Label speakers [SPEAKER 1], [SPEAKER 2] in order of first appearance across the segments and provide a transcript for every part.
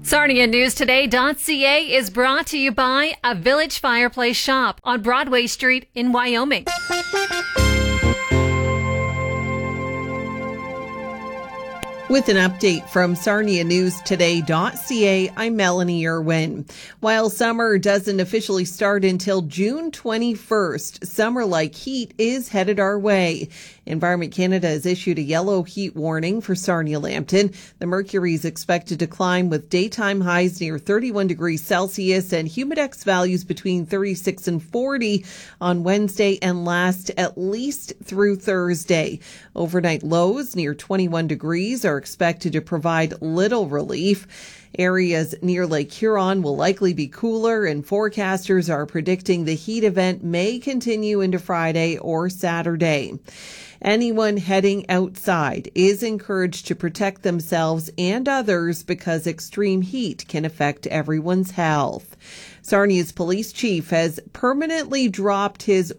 [SPEAKER 1] SarniaNewsToday.ca is brought to you by a Village Fireplace Shop on Broadway Street in Wyoming.
[SPEAKER 2] With an update from SarniaNewsToday.ca, I'm Melanie Irwin. While summer doesn't officially start until June 21st, summer-like heat is headed our way. Environment Canada has issued a yellow heat warning for Sarnia-Lambton. The mercury is expected to climb with daytime highs near 31 degrees Celsius and humidex values between 36 and 40 on Wednesday and last at least through Thursday. Overnight lows near 21 degrees are expected to provide little relief. Areas near Lake Huron will likely be cooler, and forecasters are predicting the heat event may continue into Friday or Saturday. Anyone heading outside is encouraged to protect themselves and others because extreme heat can affect everyone's health. Sarnia's police chief has permanently dropped his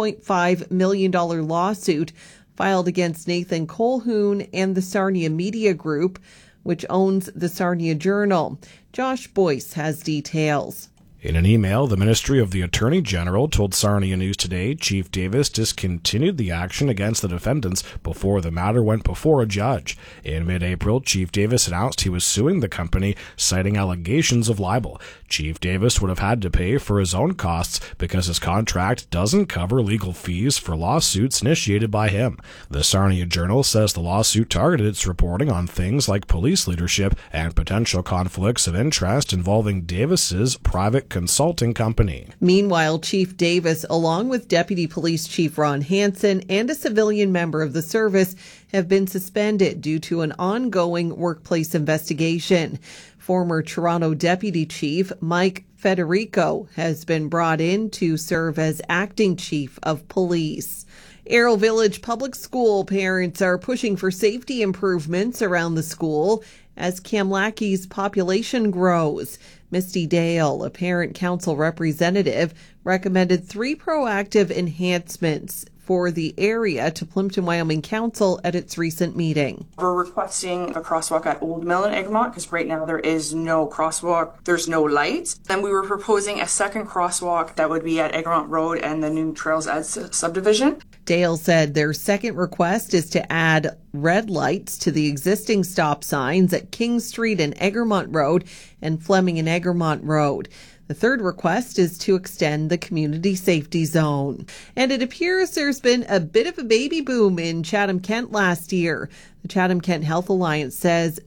[SPEAKER 2] $1.5 million lawsuit filed against Nathan Colquhoun and the Sarnia Media Group, which owns the Sarnia Journal. Josh Boyce has details.
[SPEAKER 3] In an email, the Ministry of the Attorney General told Sarnia News Today Chief Davis discontinued the action against the defendants before the matter went before a judge. In mid-April, Chief Davis announced he was suing the company, citing allegations of libel. Chief Davis would have had to pay for his own costs because his contract doesn't cover legal fees for lawsuits initiated by him. The Sarnia Journal says the lawsuit targeted its reporting on things like police leadership and potential conflicts of interest involving Davis's private consulting company.
[SPEAKER 2] Meanwhile, Chief Davis, along with Deputy Police Chief Ron Hansen and a civilian member of the service, have been suspended due to an ongoing workplace investigation. Former Toronto Deputy Chief Mike Federico has been brought in to serve as acting chief of police. Arrow Village Public School parents are pushing for safety improvements around the school as Kamlacky's population grows. Misty Dale, a parent council representative, recommended 3 proactive enhancements for the area to Plympton, Wyoming Council at its recent meeting.
[SPEAKER 4] We're requesting a crosswalk at Old Mill in Egremont because right now there is no crosswalk, there's no lights. Then we were proposing a second crosswalk that would be at Egremont Road and the new Trails Edge subdivision.
[SPEAKER 2] Dale said their second request is to add red lights to the existing stop signs at King Street and Egremont Road and Fleming and Egremont Road. The third request is to extend the community safety zone. And it appears there's been a bit of a baby boom in Chatham-Kent last year. The Chatham-Kent Health Alliance says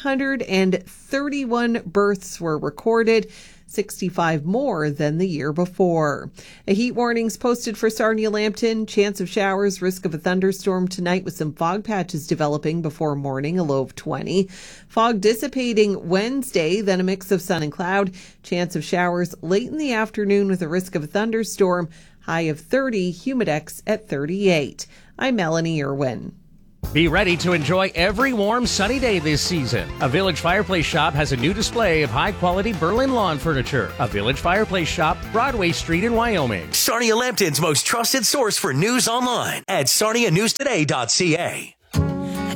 [SPEAKER 2] 931 births were recorded, 65 more than the year before. A heat warning's posted for Sarnia-Lambton. Chance of showers, risk of a thunderstorm tonight with some fog patches developing before morning, a low of 20. Fog dissipating Wednesday, then a mix of sun and cloud. Chance of showers late in the afternoon with a risk of a thunderstorm, high of 30, humidex at 38. I'm Melanie Irwin.
[SPEAKER 5] Be ready to enjoy every warm, sunny day this season. A Village Fireplace Shop has a new display of high-quality Berlin lawn furniture. A Village Fireplace Shop, Broadway Street in Wyoming.
[SPEAKER 6] Sarnia-Lambton's most trusted source for news online at SarniaNewsToday.ca.